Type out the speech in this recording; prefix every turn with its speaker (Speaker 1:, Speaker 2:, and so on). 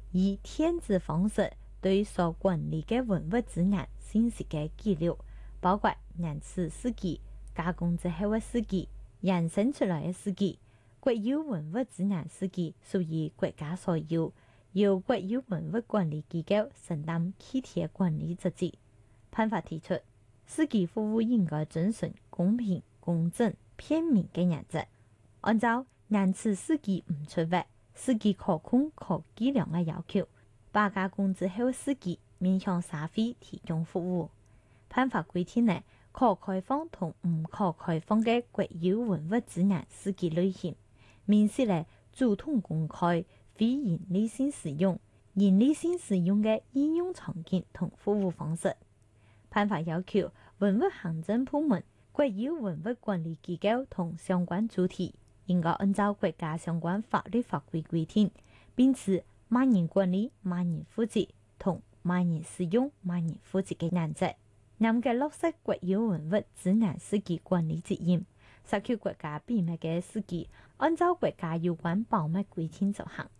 Speaker 1: 以电子方式對所管理嘅文物資源進行嘅記錄，包括原始史記、加工之後嘅史記、衍生出來嘅史記。國有文物資源史記屬於國家所有，由國有文物管理機構承擔具體管理職責。判法提出，史記服務應該遵循公平、公正、便民嘅原則，按照原始史記唔出錯、史記可控可計量嘅要求，把加工之後史記面向社會提供服務。判法規定呢，可開放同唔可開放嘅國有文物資源史記類型，明示呢主統公開、非營利性使用、營利性使用嘅應用場景同服務方式。判法要求文物行政部門、國有文物管理機構同相關主體應該按照國家相關法律法規規定，並持萬人管理、萬人負責同萬人使用、萬人負責嘅原則，嚴格落實國有文物資源史記管理責任，實求國家秘密嘅史記按照國家有關保密規定執行。